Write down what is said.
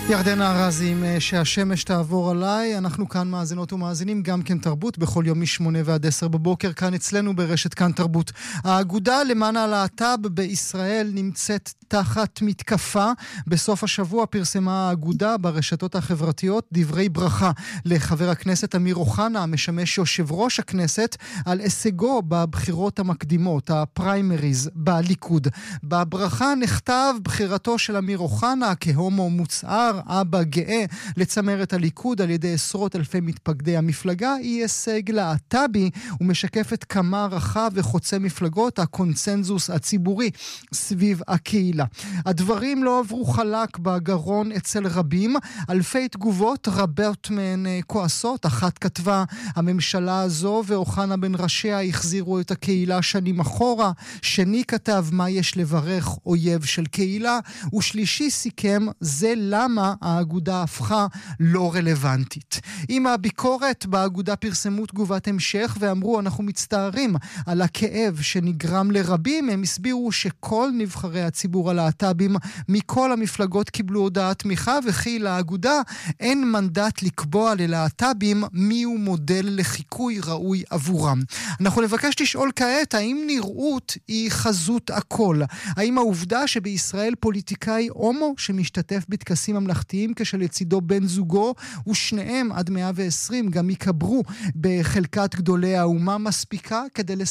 ירדנה ארזי עם שהשמש תעבור עליי. אנחנו כאן מאזינות ומאזינים גם כן תרבות בכל יום מ8 ועד 10 בבוקר כאן אצלנו ברשת כאן תרבות. האגודה למען הלהט"ב בישראל נמצאת תחת מתקפה. בסוף השבוע פרסמה האגודה ברשתות החברתיות דברי ברכה לחבר הכנסת אמיר אוחנה, המשמש יושב ראש הכנסת, על הישגו בבחירות המקדימות, הפריימריז בליכוד. בברכה נכתב: בחירתו של אמיר אוחנה כהומו מוצהר, אבא גאה, לצמרת הליכוד על ידי עשרות אלפי מתפקדי המפלגה היא הישג להט"בי ומשקפת כמה רחב וחוצה מפלגות הקונצנזוס הציבורי סביב הקהילה. הדברים לא עברו חלק בגרון אצל רבים, אלפי תגובות, רבות מהן כועסות. אחת כתבה: הממשלה הזו ואוחנה בין ראשיה החזירו את הקהילה שנים אחורה. שני כתב: מה יש לברך אויב של קהילה. ושלישי סיכם: זה למה האגודה הפכה לא רלוונטית. עם הביקורת באגודה פרסמו תגובת המשך ואמרו: אנחנו מצטערים על הכאב שנגרם לרבים. הם הסבירו שכל נבחרי הציבור הלהט"בים מכל המפלגות קיבלו הודעת תמיכה, וכי לאגודה אין מנדט לקבוע ללהט"בים מיהו מודל לחיקוי ראוי עבורם. אנחנו נבקש לשאול כעת: האם נראות היא חזות הכל? האם העובדה שבישראל פוליטיקאי הומו שמשתתף בטקסים ממלכתיים כשלצידו בן זוגו ושניהם עד 120 גם יקברו בחלקת גדולי האומה מספיקה כדי